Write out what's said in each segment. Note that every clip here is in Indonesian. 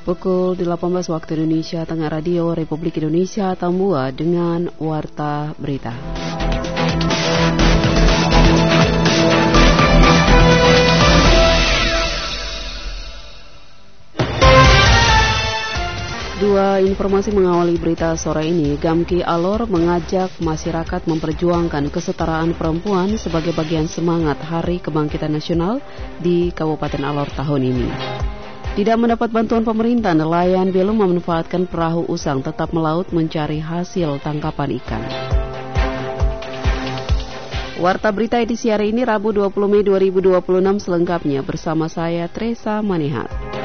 Pukul 18 waktu Indonesia Tengah, Radio Republik Indonesia Tambua dengan Warta Berita. Dua informasi mengawali berita sore ini. Gamki Alor mengajak masyarakat memperjuangkan kesetaraan perempuan sebagai bagian semangat Hari Kebangkitan Nasional di Kabupaten Alor tahun ini. Tidak mendapat bantuan pemerintah, nelayan belum memanfaatkan perahu usang tetap melaut mencari hasil tangkapan ikan. Warta Berita edisi hari ini Rabu 20 Mei 2026 selengkapnya bersama saya Tresa Manehat.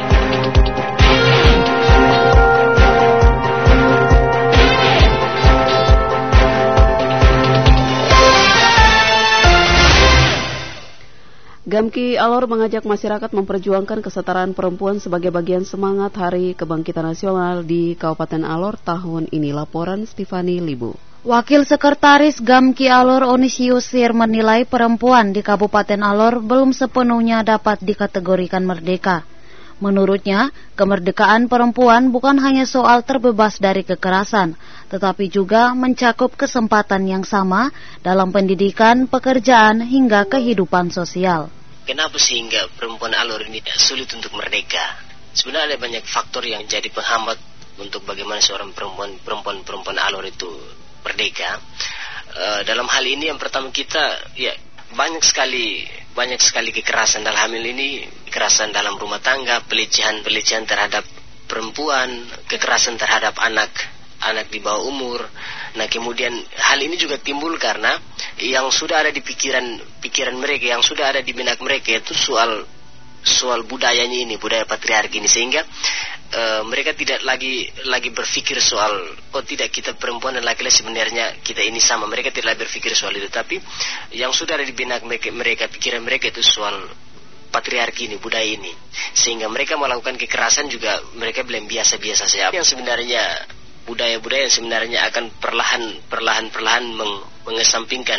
Gamki Alor mengajak masyarakat memperjuangkan kesetaraan perempuan sebagai bagian semangat Hari Kebangkitan Nasional di Kabupaten Alor tahun ini. Laporan Stefani Libu. Wakil Sekretaris Gamki Alor Onisius Sir menilai perempuan di Kabupaten Alor belum sepenuhnya dapat dikategorikan merdeka. Menurutnya, kemerdekaan perempuan bukan hanya soal terbebas dari kekerasan, tetapi juga mencakup kesempatan yang sama dalam pendidikan, pekerjaan, hingga kehidupan sosial. Kenapa sehingga perempuan Alor ini sulit untuk merdeka? Sebenarnya ada banyak faktor yang jadi penghambat untuk bagaimana seorang perempuan Alor itu merdeka. Dalam hal ini yang pertama kita banyak sekali kekerasan dalam hal ini, kekerasan dalam rumah tangga, pelecehan terhadap perempuan, kekerasan terhadap anak di bawah umur. Nah, kemudian hal ini juga timbul karena yang sudah ada di pikiran mereka, yang sudah ada di benak mereka itu soal budayanya ini, budaya patriarki ini, sehingga mereka tidak lagi berpikir soal tidak, kita perempuan dan laki-laki sebenarnya kita ini sama. Mereka tidak berpikir soal itu, tapi yang sudah ada di benak mereka, pikiran mereka itu soal patriarki ini, budaya ini, sehingga mereka melakukan kekerasan juga mereka bilang biasa-biasa saja. Yang sebenarnya budaya-budaya yang sebenarnya akan perlahan mengesampingkan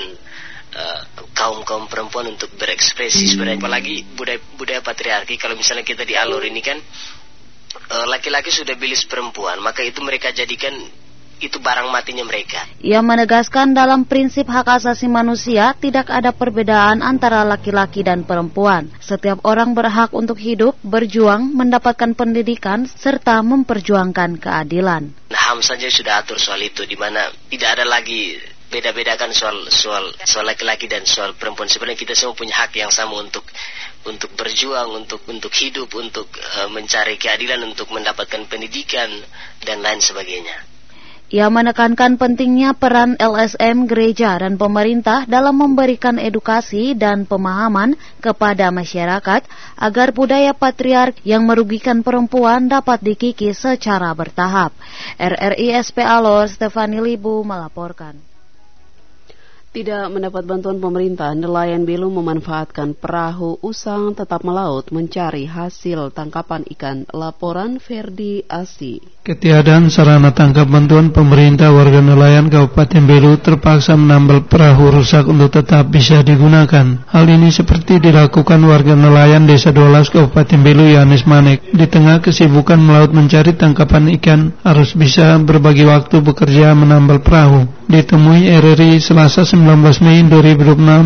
kaum perempuan untuk berekspresi sebenarnya, apalagi budaya patriarki. Kalau misalnya kita di Alor ini kan laki-laki sudah bilis perempuan, maka itu mereka jadikan itu barang matinya mereka. Ia menegaskan dalam prinsip hak asasi manusia tidak ada perbedaan antara laki-laki dan perempuan. Setiap orang berhak untuk hidup, berjuang, mendapatkan pendidikan, serta memperjuangkan keadilan. HAM saja sudah atur soal itu, di mana tidak ada lagi beda-bedakan soal laki-laki dan soal perempuan. Sebenarnya kita semua punya hak yang sama untuk berjuang, untuk hidup, untuk mencari keadilan, untuk mendapatkan pendidikan dan lain sebagainya. Ia menekankan pentingnya peran LSM, gereja, dan pemerintah dalam memberikan edukasi dan pemahaman kepada masyarakat agar budaya patriarki yang merugikan perempuan dapat dikikis secara bertahap. RRI SP Alor, Stefani Libu melaporkan. Tidak mendapat bantuan pemerintah, nelayan belum memanfaatkan perahu usang tetap melaut mencari hasil tangkapan ikan. Laporan Ferdi Asi. Ketiadaan sarana tangkap bantuan pemerintah, warga nelayan Kabupaten Belu terpaksa menambal perahu rusak untuk tetap bisa digunakan. Hal ini seperti dilakukan warga nelayan Desa Dolas Kabupaten Belu, Yanis Manek. Di tengah kesibukan melaut mencari tangkapan ikan, harus bisa berbagi waktu bekerja menambal perahu. Ditemui RRI Selasa 19 Mei 2026